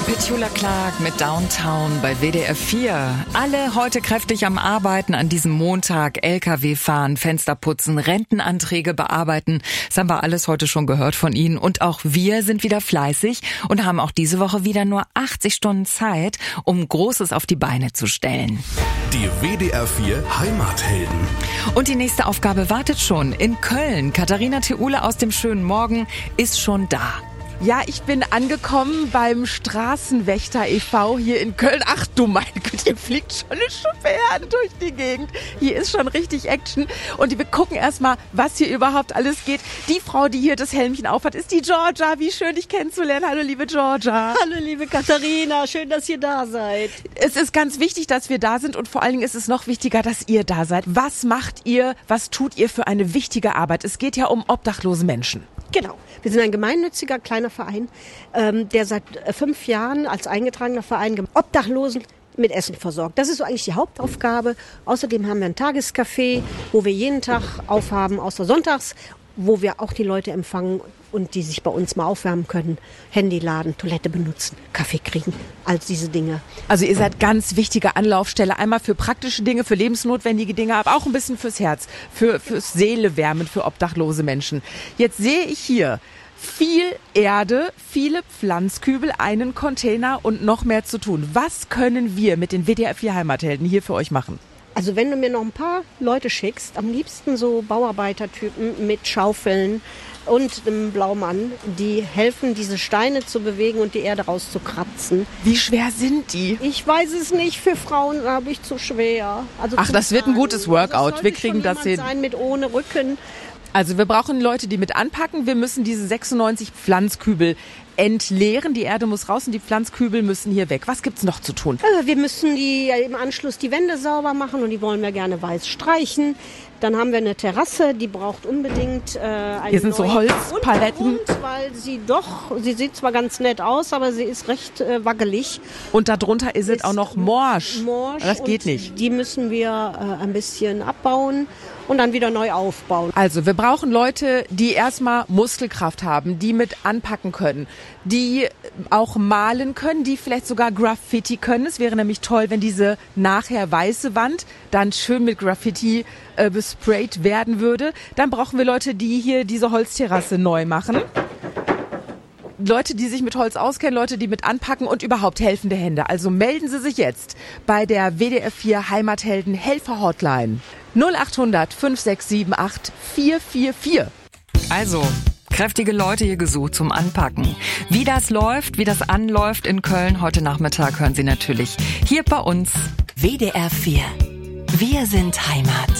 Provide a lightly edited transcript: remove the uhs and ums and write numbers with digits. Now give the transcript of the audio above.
Petula Clark mit Downtown bei WDR 4. Alle heute kräftig am Arbeiten an diesem Montag. LKW fahren, Fenster putzen, Rentenanträge bearbeiten. Das haben wir alles heute schon gehört von Ihnen. Und auch wir sind wieder fleißig und haben auch diese Woche wieder nur 80 Stunden Zeit, um Großes auf die Beine zu stellen. Die WDR 4 Heimathelden. Und die nächste Aufgabe wartet schon in Köln. Katharina Theule aus dem schönen Morgen ist schon da. Ja, ich bin angekommen beim Straßenwächter e.V. hier in Köln. Ach du meine Güte, hier fliegt schon eine Schiffeherde durch die Gegend. Hier ist schon richtig Action. Und wir gucken erstmal, was hier überhaupt alles geht. Die Frau, die hier das Helmchen aufhat, ist die Georgia. Wie schön, dich kennenzulernen. Hallo, liebe Georgia. Hallo, liebe Katharina. Schön, dass ihr da seid. Es ist ganz wichtig, dass wir da sind und vor allen Dingen ist es noch wichtiger, dass ihr da seid. Was macht ihr, was tut ihr für eine wichtige Arbeit? Es geht ja um obdachlose Menschen. Genau. Wir sind ein gemeinnütziger kleiner Verein, der seit 5 Jahren als eingetragener Verein Obdachlosen mit Essen versorgt. Das ist so eigentlich die Hauptaufgabe. Außerdem haben wir ein Tagescafé, wo wir jeden Tag aufhaben, außer sonntags, wo wir auch die Leute empfangen und die sich bei uns mal aufwärmen können, Handy laden, Toilette benutzen, Kaffee kriegen, all diese Dinge. Also ihr seid ganz wichtige Anlaufstelle, einmal für praktische Dinge, für lebensnotwendige Dinge, aber auch ein bisschen fürs Herz, fürs Seelewärmen, für obdachlose Menschen. Jetzt sehe ich hier viel Erde, viele Pflanzkübel, einen Container und noch mehr zu tun. Was können wir mit den WDR 4 Heimathelden hier für euch machen? Also wenn du mir noch ein paar Leute schickst, am liebsten so Bauarbeitertypen mit Schaufeln und einem Blaumann, die helfen, diese Steine zu bewegen und die Erde rauszukratzen. Wie schwer sind die? Ich weiß es nicht, für Frauen habe ich zu schwer. Also ach, das wird ein gutes Workout, wir kriegen das hin. Sein mit ohne Rücken. Also wir brauchen Leute, die mit anpacken. Wir müssen diese 96 Pflanzkübel entleeren. Die Erde muss raus und die Pflanzkübel müssen hier weg. Was gibt's noch zu tun? Wir müssen im Anschluss die Wände sauber machen und die wollen wir gerne weiß streichen. Dann haben wir eine Terrasse, die braucht unbedingt eine hier sind so Holzpaletten. Weil sie sieht zwar ganz nett aus, aber sie ist recht wackelig. Und darunter ist es auch noch morsch. Das geht nicht. Die müssen wir ein bisschen abbauen und dann wieder neu aufbauen. Also wir brauchen Leute, die erstmal Muskelkraft haben, die mit anpacken können, die auch malen können, die vielleicht sogar Graffiti können. Es wäre nämlich toll, wenn diese nachher weiße Wand dann schön mit Graffiti besprayt werden würde. Dann brauchen wir Leute, die hier diese Holzterrasse neu machen. Leute, die sich mit Holz auskennen, Leute, die mit anpacken und überhaupt helfende Hände. Also melden Sie sich jetzt bei der WDR 4 Heimathelden Helfer Hotline 0800 5678 444. Also, kräftige Leute hier gesucht zum Anpacken. Wie das läuft, wie das anläuft in Köln heute Nachmittag, hören Sie natürlich hier bei uns. WDR 4. Wir sind Heimat.